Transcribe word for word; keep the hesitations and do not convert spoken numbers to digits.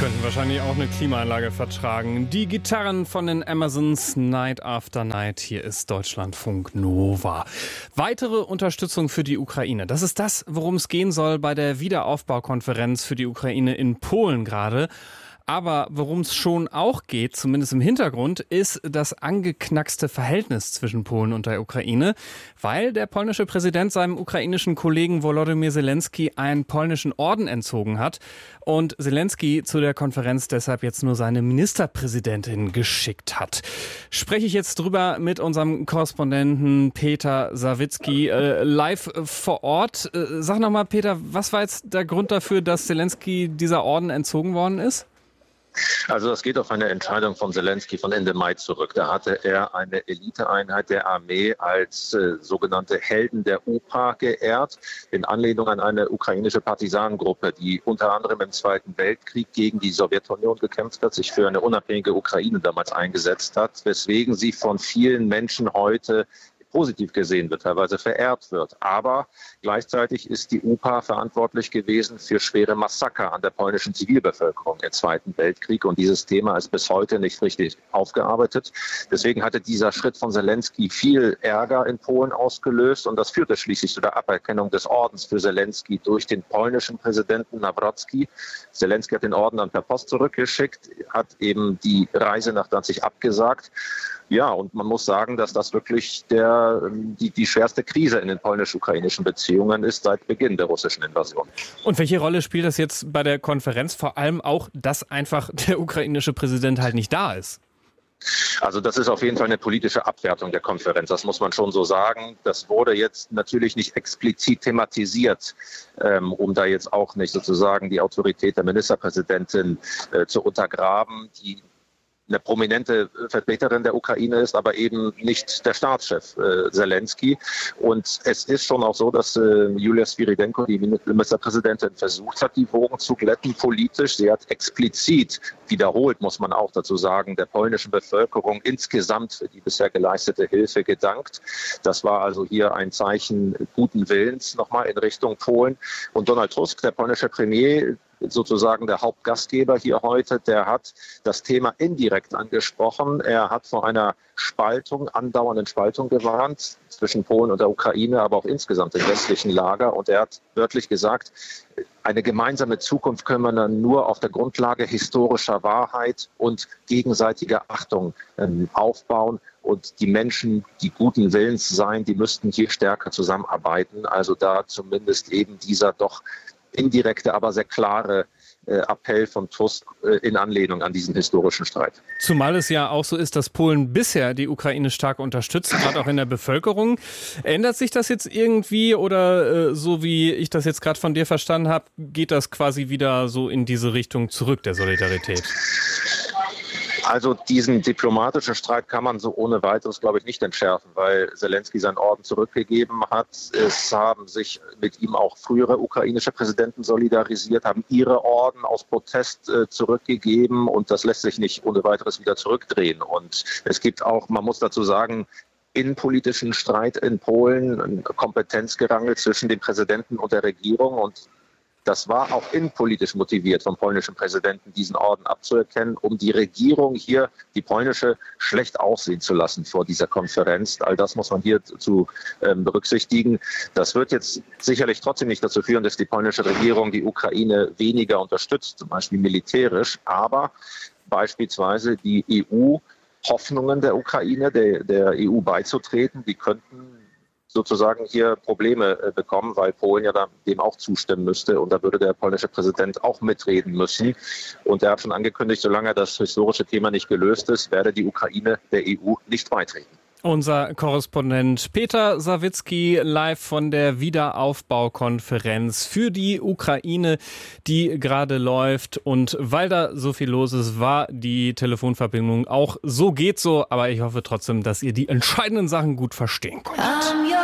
könnten wahrscheinlich auch eine Klimaanlage vertragen. Die Gitarren von den Amazons, Night After Night. Hier ist Deutschlandfunk Nova. Weitere Unterstützung für die Ukraine. Das ist das, worum es gehen soll bei der Wiederaufbaukonferenz für die Ukraine in Polen gerade. Aber worum es schon auch geht, zumindest im Hintergrund, ist das angeknackste Verhältnis zwischen Polen und der Ukraine, weil der polnische Präsident seinem ukrainischen Kollegen Volodymyr Zelensky einen polnischen Orden entzogen hat und Zelensky zu der Konferenz deshalb jetzt nur seine Ministerpräsidentin geschickt hat. Spreche ich jetzt drüber mit unserem Korrespondenten Peter Sawicki äh, live vor Ort. Äh, sag nochmal, Peter, was war jetzt der Grund dafür, dass Zelensky dieser Orden entzogen worden ist? Also das geht auf eine Entscheidung von Zelensky von Ende Mai zurück. Da hatte er eine Eliteeinheit der Armee als äh, sogenannte Helden der U P A geehrt, in Anlehnung an eine ukrainische Partisanengruppe, die unter anderem im Zweiten Weltkrieg gegen die Sowjetunion gekämpft hat, sich für eine unabhängige Ukraine damals eingesetzt hat, weswegen sie von vielen Menschen heute positiv gesehen wird, teilweise verehrt wird. Aber gleichzeitig ist die U P A verantwortlich gewesen für schwere Massaker an der polnischen Zivilbevölkerung im Zweiten Weltkrieg. Und dieses Thema ist bis heute nicht richtig aufgearbeitet. Deswegen hatte dieser Schritt von Zelensky viel Ärger in Polen ausgelöst. Und das führte schließlich zu der Aberkennung des Ordens für Zelensky durch den polnischen Präsidenten Nawrocki. Zelensky hat den Orden dann per Post zurückgeschickt, hat eben die Reise nach Danzig abgesagt. Ja, und man muss sagen, dass das wirklich der, die, die schwerste Krise in den polnisch-ukrainischen Beziehungen ist seit Beginn der russischen Invasion. Und welche Rolle spielt das jetzt bei der Konferenz? Vor allem auch, dass einfach der ukrainische Präsident halt nicht da ist. Also das ist auf jeden Fall eine politische Abwertung der Konferenz. Das muss man schon so sagen. Das wurde jetzt natürlich nicht explizit thematisiert, ähm, um da jetzt auch nicht sozusagen die Autorität der Ministerpräsidentin äh, zu untergraben, die eine prominente Vertreterin der Ukraine ist, aber eben nicht der Staatschef äh, Zelensky. Und es ist schon auch so, dass äh, Julia Sviridenko, die Ministerpräsidentin, versucht hat, die Wogen zu glätten politisch. Sie hat explizit wiederholt, muss man auch dazu sagen, der polnischen Bevölkerung insgesamt für die bisher geleistete Hilfe gedankt. Das war also hier ein Zeichen guten Willens nochmal in Richtung Polen. Und Donald Tusk, der polnische Premier, sozusagen der Hauptgastgeber hier heute, der hat das Thema indirekt angesprochen. Er hat vor einer Spaltung, andauernden Spaltung gewarnt zwischen Polen und der Ukraine, aber auch insgesamt im westlichen Lager. Und er hat wörtlich gesagt, eine gemeinsame Zukunft können wir dann nur auf der Grundlage historischer Wahrheit und gegenseitiger Achtung ähm, aufbauen. Und die Menschen, die guten Willens seien, die müssten hier stärker zusammenarbeiten. Also da zumindest eben dieser doch indirekte, aber sehr klare äh, Appell von Tusk äh, in Anlehnung an diesen historischen Streit. Zumal es ja auch so ist, dass Polen bisher die Ukraine stark unterstützt, gerade auch in der Bevölkerung. Ändert sich das jetzt irgendwie oder äh, so wie ich das jetzt gerade von dir verstanden habe, geht das quasi wieder so in diese Richtung zurück, der Solidarität? Also diesen diplomatischen Streit kann man so ohne weiteres, glaube ich, nicht entschärfen, weil Zelensky seinen Orden zurückgegeben hat. Es haben sich mit ihm auch frühere ukrainische Präsidenten solidarisiert, haben ihre Orden aus Protest äh, zurückgegeben und das lässt sich nicht ohne weiteres wieder zurückdrehen. Und es gibt auch, man muss dazu sagen, innenpolitischen Streit in Polen, ein Kompetenzgerangel zwischen dem Präsidenten und der Regierung und das war auch innenpolitisch motiviert vom polnischen Präsidenten, diesen Orden abzuerkennen, um die Regierung hier, die polnische, schlecht aussehen zu lassen vor dieser Konferenz. All das muss man hier zu ähm, berücksichtigen. Das wird jetzt sicherlich trotzdem nicht dazu führen, dass die polnische Regierung die Ukraine weniger unterstützt, zum Beispiel militärisch, aber beispielsweise die E U-Hoffnungen der Ukraine, der, der E U beizutreten, die könnten sozusagen hier Probleme äh, bekommen, weil Polen ja dem auch zustimmen müsste und da würde der polnische Präsident auch mitreden müssen. Und er hat schon angekündigt, solange das historische Thema nicht gelöst ist, werde die Ukraine der E U nicht beitreten. Unser Korrespondent Peter Sawicki live von der Wiederaufbaukonferenz für die Ukraine, die gerade läuft. Und weil da so viel los ist, war die Telefonverbindung auch so geht so. Aber ich hoffe trotzdem, dass ihr die entscheidenden Sachen gut verstehen konntet.